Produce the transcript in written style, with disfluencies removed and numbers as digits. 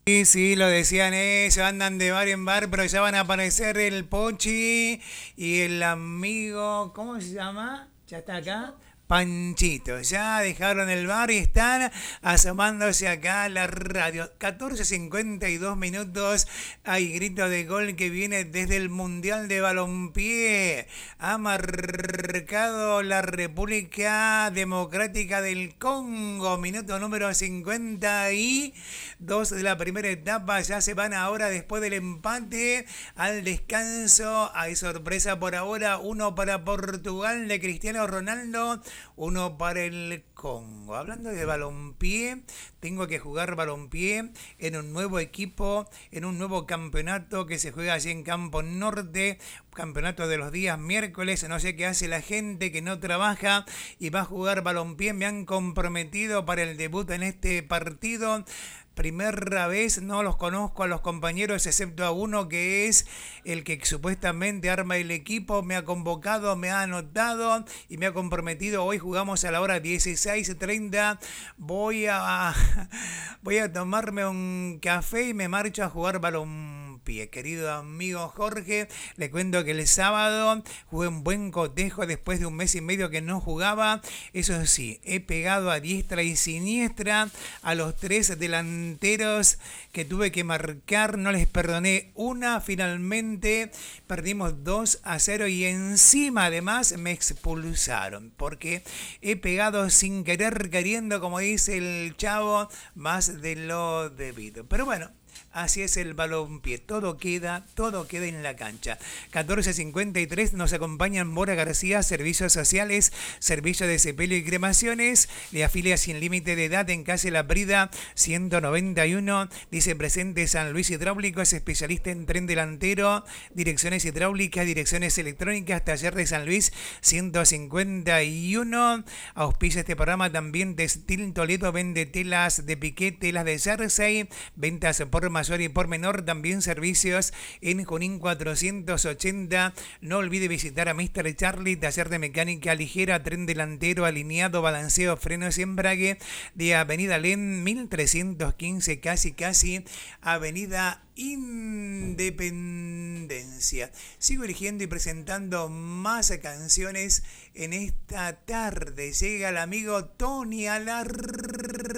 Sí, sí, lo decían ellos, andan de bar en bar, pero ya van a aparecer el Pochi y el amigo, ¿cómo se llama? ¿Ya está acá? Panchito, ya dejaron el bar y están asomándose acá a la radio. 14:52 minutos, hay grito de gol que viene desde el Mundial de Balompié. Ha marcado la República Democrática del Congo, minuto número 52 de la primera etapa. Ya se van ahora después del empate al descanso. Hay sorpresa por ahora, uno para Portugal de Cristiano Ronaldo, uno para el Congo. Hablando de balompié, tengo que jugar balompié en un nuevo equipo, en un nuevo campeonato que se juega allí en Campo Norte, campeonato de los días miércoles. No sé qué hace la gente que no trabaja y va a jugar balompié. Me han comprometido para el debut en este partido. Primera vez, no los conozco a los compañeros, excepto a uno que es el que supuestamente arma el equipo. Me ha convocado, me ha anotado y me ha comprometido. Hoy jugamos a la hora 16:30. Voy a tomarme un café y me marcho a jugar balompié. Querido amigo Jorge, le cuento que el sábado jugué un buen cotejo después de un mes y medio que no jugaba. Eso sí, he pegado a diestra y siniestra a los tres delanteros que tuve que marcar. No les perdoné una. Finalmente perdimos 2-0 y encima además me expulsaron porque he pegado sin querer queriendo, como dice el chavo, más de lo debido. Pero bueno, así es el balompié, todo queda en la cancha. 14:53 nos acompañan Mora García, Servicios Sociales, Servicio de Sepelio y Cremaciones, le afilia sin límite de edad en calle La Brida 191, dice presente San Luis Hidráulico, es especialista en tren delantero, direcciones hidráulicas, direcciones electrónicas, taller de San Luis 151, auspicia este programa también Textil Toledo, vende telas de piqué, telas de jersey, ventas por mayor y por menor, también servicios en Junín 480. No olvide visitar a Mr. Charlie, taller de mecánica ligera, tren delantero, alineado, balanceo, frenos y embrague, de Avenida Len 1315, casi Avenida Independencia. Sigo eligiendo y presentando más canciones en esta tarde. Llega el amigo Tony Alar.